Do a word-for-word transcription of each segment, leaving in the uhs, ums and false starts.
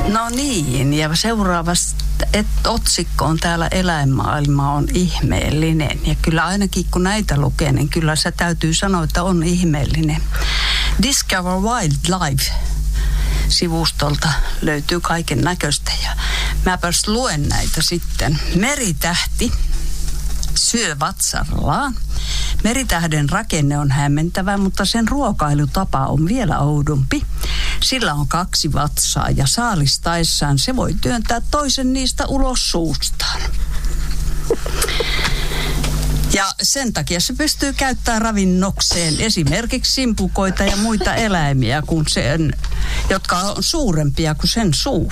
No niin, ja seuraavassa et, otsikko on täällä eläinmaailma on ihmeellinen. Ja kyllä ainakin kun näitä lukee, niin kyllä se täytyy sanoa, että on ihmeellinen. Discover Wildlife -sivustolta löytyy kaiken näköistä ja mäpäs luen näitä sitten. Meritähti syö vatsarlaan. Meritähden rakenne on hämmentävä, mutta sen ruokailutapa on vielä oudompi. Sillä on kaksi vatsaa ja saalistaessaan se voi työntää toisen niistä ulos suustaan. Ja sen takia se pystyy käyttämään ravinnokseen esimerkiksi simpukoita ja muita eläimiä, kun sen, jotka on suurempia kuin sen suu.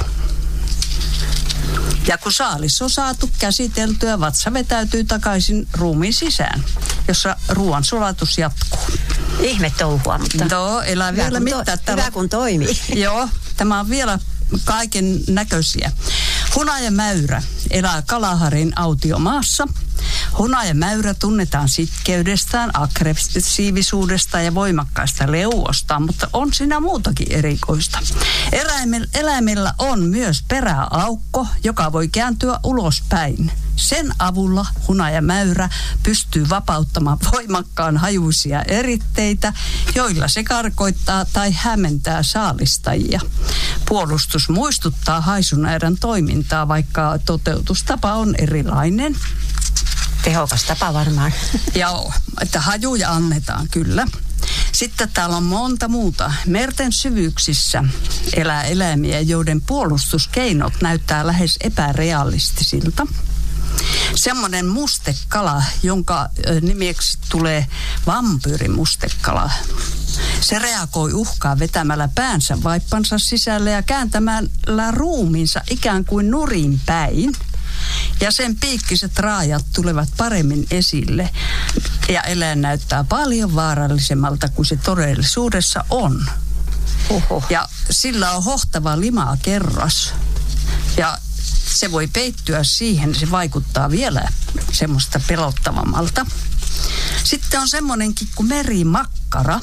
Ja kun saalis on saatu käsiteltyä, vatsa vetäytyy takaisin ruumiin sisään, jossa ruoan sulatus jatkuu. Ihme touhua, mutta no, elää vielä to- mitään. hyvä kun toimii. Joo, tämä on vielä kaiken näköisiä. Hunajamäyrä elää Kalaharin autiomaassa. Hunajamäyrä tunnetaan sitkeydestään, aggressiivisuudesta ja voimakkaasta leuostaan, mutta on siinä muutakin erikoista. Eläimellä, eläimellä on myös peräaukko, joka voi kääntyä ulospäin. Sen avulla hunajamäyrä pystyy vapauttamaan voimakkaan hajuisia eritteitä, joilla se karkoittaa tai hämmentää saalistajia. Puolustus muistuttaa haisunäärän toimintaa, vaikka toteutustapa on erilainen. Tehokas tapa varmaan. Joo, että hajuja annetaan kyllä. Sitten täällä on monta muuta. Merten syvyyksissä elää eläimiä, joiden puolustuskeinot näyttää lähes epärealistisilta. Semmoinen mustekala, jonka nimeksi tulee vampyyrimustekala. Se reagoi uhkaa vetämällä päänsä vaippansa sisälle ja kääntämällä ruumiinsa ikään kuin nurin päin. Ja sen piikkiset raajat tulevat paremmin esille ja eläin näyttää paljon vaarallisemmalta kuin se todellisuudessa on. Oho. Ja sillä on hohtava limakerras ja se voi peittyä siihen, se vaikuttaa vielä semmoista pelottavammalta. Sitten on semmoinenkin kuin merimakkara.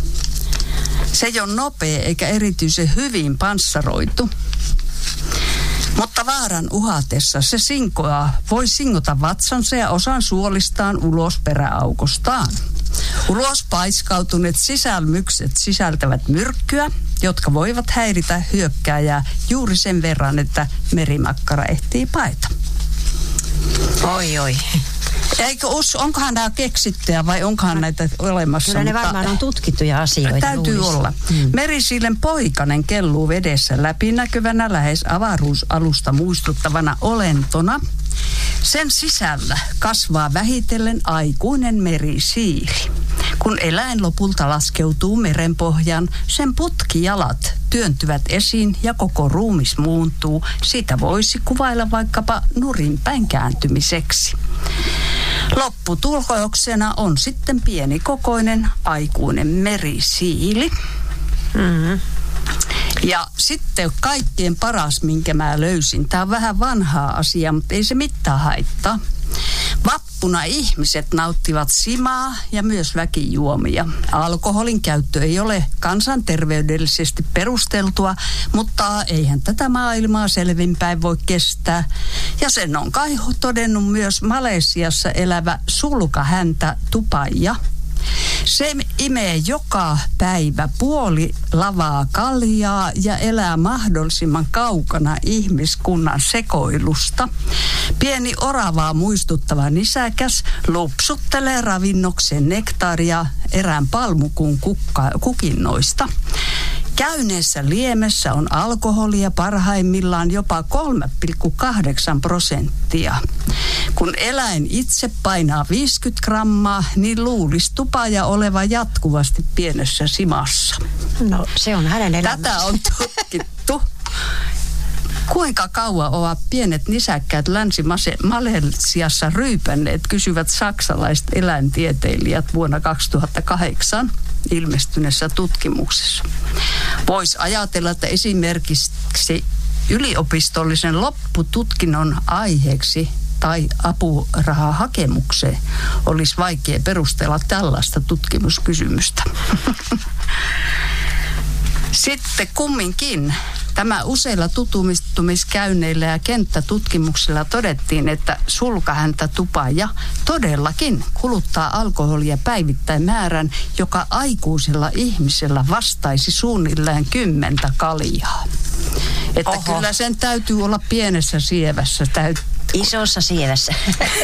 Se ei ole nopea eikä erityisen hyvin panssaroitu. Mutta vaaran uhatessa se sinkoaa, voi singota vatsansa ja osan suolistaan ulos peräaukostaan. Ulos paiskautuneet sisälmykset sisältävät myrkkyä, jotka voivat häiritä hyökkääjää juuri sen verran, että merimakkara ehtii paeta. Oi, oi. Eikö us, onkohan nämä keksittyjä vai onkohan näitä olemassa? Kyllä ne varmaan on tutkittuja asioita. Täytyy luulisi olla. Mm. Merisiilen poikanen kelluu vedessä läpinäkyvänä lähes avaruusalusta muistuttavana olentona. Sen sisällä kasvaa vähitellen aikuinen merisiili. Kun eläin lopulta laskeutuu merenpohjaan, sen putkijalat työntyvät esiin ja koko ruumis muuntuu. Sitä voisi kuvailla vaikkapa nurinpäin kääntymiseksi. Lopputuloksena on sitten pienikokoinen aikuinen merisiili. Mm-hmm. Ja sitten kaikkein paras, minkä mä löysin. Tämä on vähän vanhaa asiaa, mutta ei se mitään haittaa. Vappuna ihmiset nauttivat simaa ja myös väkijuomia. Alkoholin käyttö ei ole kansanterveydellisesti perusteltua, mutta eihän tätä maailmaa selvinpäin voi kestää. Ja sen on kai todennut myös Malesiassa elävä sulkahäntä tupaija. Se imee joka päivä puoli lavaa kaljaa ja elää mahdollisimman kaukana ihmiskunnan sekoilusta. Pieni oravaa muistuttava nisäkäs lupsuttelee ravinnoksen nektaaria erään palmukuun kukka, kukinnoista. Käyneessä liemessä on alkoholia parhaimmillaan jopa kolme pilkku kahdeksan prosenttia. Kun eläin itse painaa viisikymmentä grammaa, niin luulisi tupaja oleva jatkuvasti pienessä simassa. No se on hänen elämänsä. Tätä on tutkittu. Kuinka kauan ovat pienet nisäkkäät Länsi-Malesiassa ryypänneet, kysyvät saksalaiset eläintieteilijät vuonna kaksituhattakahdeksan ilmestyneessä tutkimuksessa. Voisi ajatella, että esimerkiksi yliopistollisen loppututkinnon aiheeksi tai apurahahakemukseen olisi vaikea perustella tällaista tutkimuskysymystä. Sitten kumminkin Tämä useilla tutustumiskäynneillä ja kenttätutkimuksilla todettiin, että sulkahäntätupaja todellakin kuluttaa alkoholia päivittäin määrän, joka aikuisella ihmisellä vastaisi suunnilleen kymmentä kaljaa. Että Oho. Kyllä sen täytyy olla pienessä sievässä. Täyt... Isossa sievässä.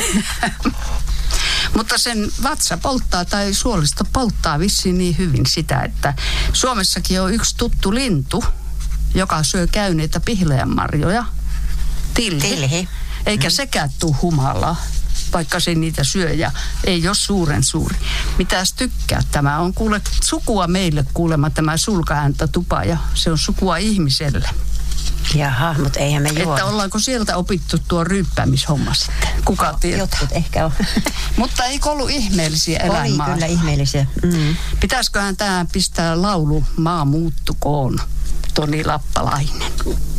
Mutta sen vatsa polttaa tai suolisto polttaa vissiin niin hyvin sitä, että Suomessakin on yksi tuttu lintu, joka syö käyneitä pihlajanmarjoja. Tilhi. Tilhi. Eikä mm. sekään tuu humalaa, vaikka se niitä syö ja ei ole suuren suuri. Mitäs tykkää? Tämä on kuule sukua meille kuulemma tämä sulkahäntätupa ja se on sukua ihmiselle. Jaha, mutta eihän me juo. Että ollaanko sieltä opittu tuo ryyppäämishomma sitten? Kuka tietää? Jotkut ehkä on. Mutta eikö ollut ihmeellisiä eläinmaa? Oli kyllä ihmeellisiä. Mm. Pitäisiköhän tämä pistää laulu Maa muuttukoon, Toni Lappalainen?